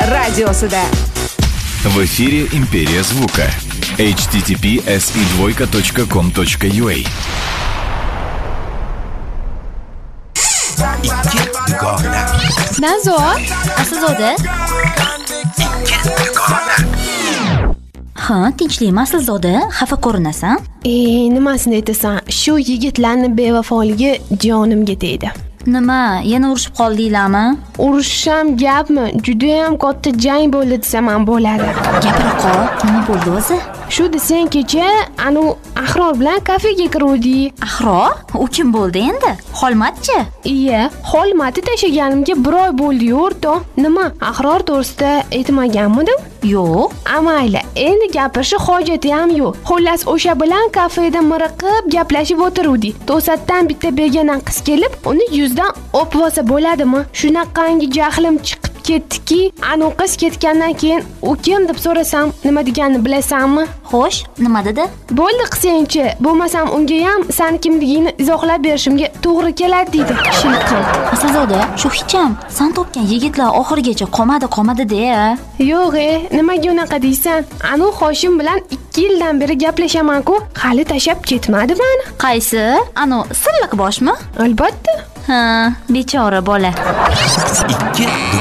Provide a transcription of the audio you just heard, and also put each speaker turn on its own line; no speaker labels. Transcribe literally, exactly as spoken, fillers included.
radiosida.
В эфире «Империя звука». эйч ти ти пи эс и двойка точка ком точка ю а.
Ikki dugona.
Nazo, Aslzoda. Ha, tinchlikmi Aslzoda? Xafa ko'rinasan?
E, nimasini aytasan? Shu yigitlarning bevafoligi jonimga tegdi.
Nima, yana urushib qoldinglarmi?
Urushsam gapmi? Juda ham katta jang bo'ldi desam ham bo'ladi.
Gapira qol. Nima bo'ldi o'zi?
Shu desang kecha anu Ahror bilan kafega kiruvdik.
Ahror? U kim bo'ldi endi? Xolmatchi?
Iya, Xolmatni tashaganimga bir oy bo'ldi-yu, o'rtoq. Nima, Ahror to'g'risida aytmaganmidim?
Yo'q.
Amayli, endi gapirishi hojati ham yo'q. Xullas, o'sha bilan kafeda miriqib gaplashib o'tiruvdik. To'satdan bitta begona qiz kelib, uni yuzdan o'pib olsa bo'ladimi? Shunaqangi jahlim chiqib ketdiki, anu qiz ketgandan keyin u kim deb so'rasam, nima deganini bilasanmi?
Xo'sh, nima dedi?
Bo'ldi qilsangchi, bo'lmasam unga ham seni kimligingni izohlab berishimga to'g'ri keladi deydi. Shilqim.
Aslzoda, shu hech ham sen topgan yigitlar oxirigacha qolmadi, qolmadi-da.
Yo'q-e, nimaga unaqa deysan? Anu Hoshim bilan ikki yildan beri gaplashaman-ku, hali tashab ketmadi meni.
Qaysi? Anu silliq boshmi?
Albatta.
Ha, bechora bola.
Ikki